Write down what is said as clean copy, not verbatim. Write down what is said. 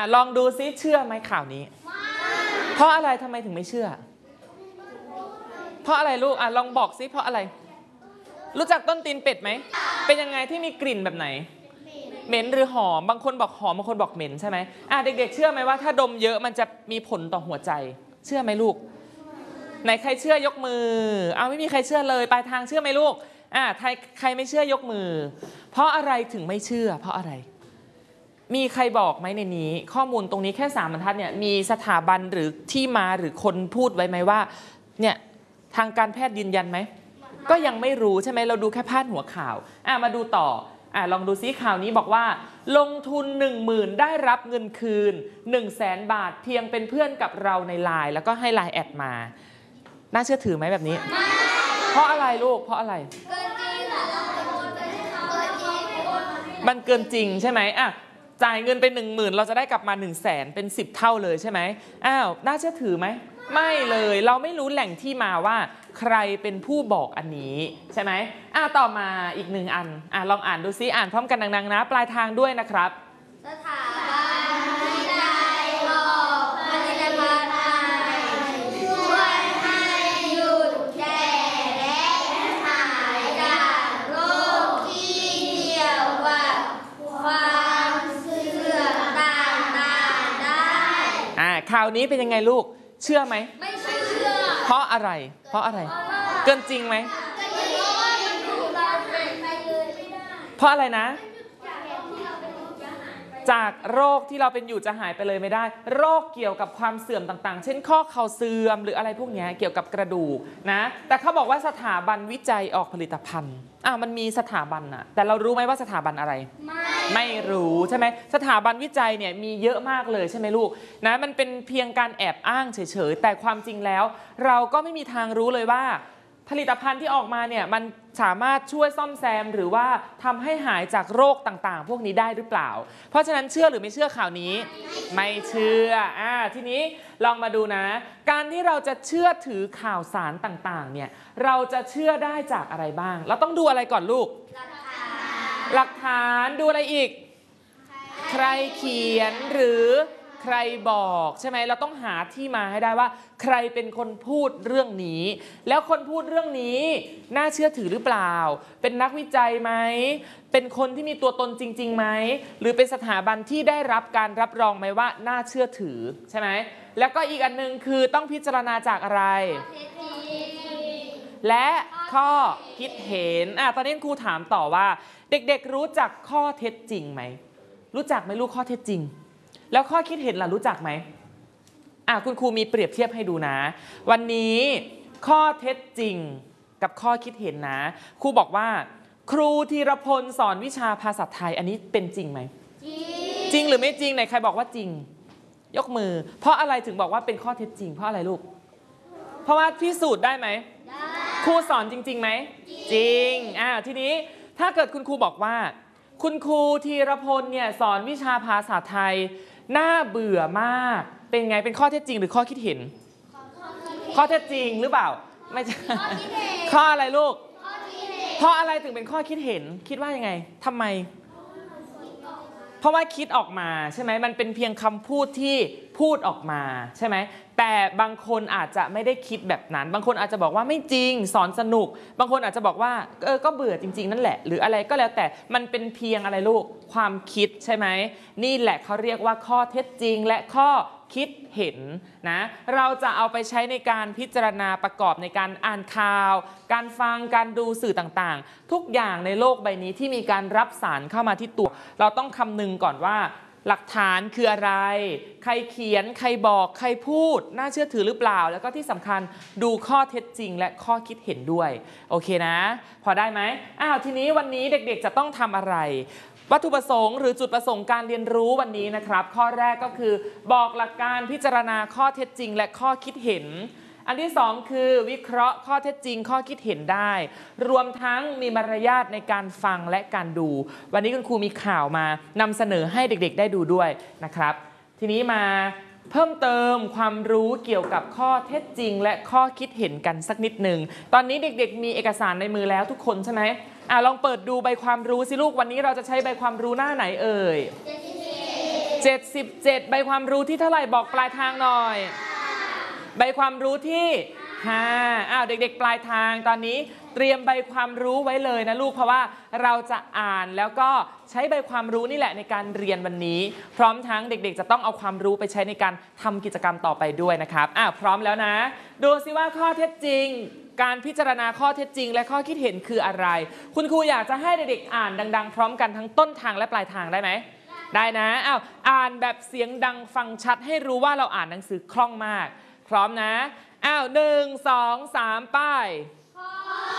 ลองดูซิเชื่อไหมข่าวนี้เพราะอะไรทำไมถึงไม่เชื่อเพราะอะไรลูกลองบอกซิเพราะอะไรรู้จักต้นตีนเป็ดไหมเป็นยังไงที่มีกลิ่นแบบไหนเหม็นหรือหอมบางคนบอกหอมบางคนบอกเหม็นใช่ไหมเด็กๆเชื่อไหมว่าถ้าดมเยอะมันจะมีผลต่อหัวใจเชื่อไหมลูกไหนใครเชื่อยกมือไม่มีใครเชื่อเลยปลายทางเชื่อไหมลูกใครไม่เชื่อยกมือเพราะอะไรถึงไม่เชื่อเพราะอะไรมีใครบอกไหมในนี้ข้อมูลตรงนี้แค่3 บรรทัดเนี่ยมีสถาบันหรือที่มาหรือคนพูดไว้ไหมว่าเนี่ยทางการแพทย์ยืนยันไหมก็ยังไม่รู้ใช่ไหมเราดูแค่พาดหัวข่าวมาดูต่อลองดูซิข่าวนี้บอกว่าลงทุน 10,000 ได้รับเงินคืน 100,000 บาทเพียงเป็นเพื่อนกับเราในไลน์แล้วก็ให้ไลน์แอดมาน่าเชื่อถือไหมแบบนี้เพราะอะไรลูกเพราะอะไรมันเกินจริงใช่ไหมจ่ายเงินไป 10,000 เราจะได้กลับมา 100,000 เป็น10 เท่าเลยใช่ไหมน่าเชื่อถือไหมไม่เลยเราไม่รู้แหล่งที่มาว่าใครเป็นผู้บอกอันนี้ใช่ไหมต่อมาอีก1 อันลองอ่านดูซิอ่านพร้อมกันดังๆนะปลายทางด้วยนะครับสถาบันวิจัยออกผลิตภัณฑ์ใหม่ช่วยให้หยุดแก่และหายจากโรคที่เกี่ยวกับความเสื่อมต่างๆได้ข่าวนี้เป็นยังไงลูกเชื่อไหมไม่เชื่อเพราะอะไรเกินจริงไหมเพราะอะไรนะจากโรคที่เราเป็นอยู่จะหายไปเลยไม่ได้โรคเกี่ยวกับความเสื่อมต่างๆเช่นข้อเข่าเสื่อมหรืออะไรพวกนี้เกี่ยวกับกระดูกนะแต่เขาบอกว่าสถาบันวิจัยออกผลิตภัณฑ์มันมีสถาบันแต่เรารู้ไหมว่าสถาบันอะไรไม่รู้ใช่ไหมสถาบันวิจัยเนี่ยมีเยอะมากเลยใช่ไหมลูกนะมันเป็นเพียงการแอบอ้างเฉยๆแต่ความจริงแล้วเราก็ไม่มีทางรู้เลยว่าผลิตภัณฑ์ที่ออกมาเนี่ยมันสามารถช่วยซ่อมแซมหรือว่าทำให้หายจากโรคต่างๆพวกนี้ได้หรือเปล่าเพราะฉะนั้นเชื่อหรือไม่เชื่อข่าวนี้ไม่เชื่อทีนี้ลองมาดูนะการที่เราจะเชื่อถือข่าวสารต่างๆเนี่ยเราจะเชื่อได้จากอะไรบ้างเราต้องดูอะไรก่อนลูกหลักฐานดูอะไรอีกใครเขียนหรือใครบอกใช่ไหมเราต้องหาที่มาให้ได้ว่าใครเป็นคนพูดเรื่องนี้แล้วคนพูดเรื่องนี้น่าเชื่อถือหรือเปล่าเป็นนักวิจัยไหมเป็นคนที่มีตัวตนจริงๆไหมหรือเป็นสถาบันที่ได้รับการรับรองไหมว่าน่าเชื่อถือใช่ไหมแล้วก็อีกอันนึงคือต้องพิจารณาจากอะไรและข้อคิดเห็นตอนนี้ครูถามต่อว่าเด็กๆรู้จักข้อเท็จจริงไหมรู้จักไหมลูกข้อเท็จจริงแล้วข้อคิดเห็นล่ะรู้จักไหมคุณครูมีเปรียบเทียบให้ดูนะวันนี้ข้อเท็จจริงกับข้อคิดเห็นนะครูบอกว่าครูธีรพลสอนวิชาภาษาไทยอันนี้เป็นจริงไหมจริงหรือไม่จริงไหนใครบอกว่าจริงยกมือเพราะอะไรถึงบอกว่าเป็นข้อเท็จจริงเพราะอะไรลูกเพราะว่าพิสูจน์ได้ไหมครูสอนจริงๆไหมจริงทีนี้ถ้าเกิดคุณครูบอกว่าคุณครูธีรพลเนี่ยสอนวิชาภาษาไทยน่าเบื่อมากเป็นไงเป็นข้อเท็จจริงหรือข้อคิดเห็นข้อเท็จจริงหรือเปล่าไม่ใช่ข้ออะไรลูกเพราะอะไรถึงเป็นข้อคิดเห็นคิดว่ายังไงทำไมเพราะว่าคิดออกมาใช่ไหมมันเป็นเพียงคำพูดที่พูดออกมาใช่ไหมแต่บางคนอาจจะไม่ได้คิดแบบนั้นบางคนอาจจะบอกว่าไม่จริงสอนสนุกบางคนอาจจะบอกว่าก็เบื่อจริงๆนั่นแหละหรืออะไรก็แล้วแต่มันเป็นเพียงอะไรลูกความคิดใช่ไหมนี่แหละเขาเรียกว่าข้อเท็จจริงและข้อคิดเห็นนะเราจะเอาไปใช้ในการพิจารณาประกอบในการอ่านข่าวการฟังการดูสื่อต่างๆทุกอย่างในโลกใบนี้ที่มีการรับสารเข้ามาที่ตัวเราต้องคำนึงก่อนว่าหลักฐานคืออะไรใครเขียนใครบอกใครพูดน่าเชื่อถือหรือเปล่าแล้วก็ที่สำคัญดูข้อเท็จจริงและข้อคิดเห็นด้วยโอเคนะพอได้ไหมทีนี้วันนี้เด็กๆจะต้องทำอะไรวัตถุประสงค์หรือจุดประสงค์การเรียนรู้วันนี้นะครับข้อแรกก็คือบอกหลักการพิจารณาข้อเท็จจริงและข้อคิดเห็นอันที่2คือวิเคราะห์ข้อเท็จจริงข้อคิดเห็นได้รวมทั้งมีมารยาทในการฟังและการดูวันนี้คุณครูมีข่าวมานำเสนอให้เด็กๆได้ดูด้วยนะครับทีนี้มาเพิ่มเติมความรู้เกี่ยวกับข้อเท็จจริงและข้อคิดเห็นกันสักนิดหนึ่งตอนนี้เด็กๆมีเอกสารในมือแล้วทุกคนใช่ไหมลองเปิดดูใบความรู้สิลูกวันนี้เราจะใช้ใบความรู้หน้าไหนเอ่ย 77ใบความรู้ที่เท่าไหร่บอกปลายทางหน่อย ใบความรู้ที่5เด็กๆปลายทางตอนนี้เตรียมใบความรู้ไว้เลยนะลูกเพราะว่าเราจะอ่านแล้วก็ใช้ใบความรู้นี่แหละในการเรียนวันนี้พร้อมทั้งเด็กๆจะต้องเอาความรู้ไปใช้ในการทำกิจกรรมต่อไปด้วยนะครับพร้อมแล้วนะดูซิว่าข้อเท็จจริงการพิจารณาข้อเท็จจริงและข้อคิดเห็นคืออะไรคุณครูอยากจะให้เด็กๆอ่านดังๆพร้อมกันทั้งต้นทางและปลายทางได้ไหมได้นะอ่านแบบเสียงดังฟังชัดให้รู้ว่าเราอ่านหนังสือคล่องมากพร้อมนะ1 2 3ป้าย